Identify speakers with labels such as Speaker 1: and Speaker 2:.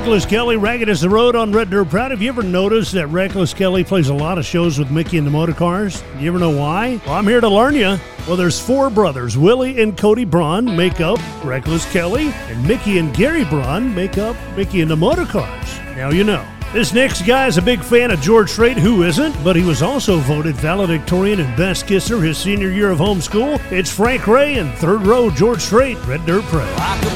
Speaker 1: Reckless Kelly, Ragged as the Road on Red Dirt Proud. Have you ever noticed that Reckless Kelly plays a lot of shows with Mickey and the Motorcars? You ever know why? Well, I'm here to learn you. Well, there's four brothers. Willie and Cody Braun make up Reckless Kelly, and Mickey and Gary Braun make up Mickey and the Motorcars. Now you know. This next guy is a big fan of George Strait. Who isn't? But he was also voted valedictorian and best kisser his senior year of homeschool. It's Frank Ray and Third Row George Strait, Red Dirt Proud.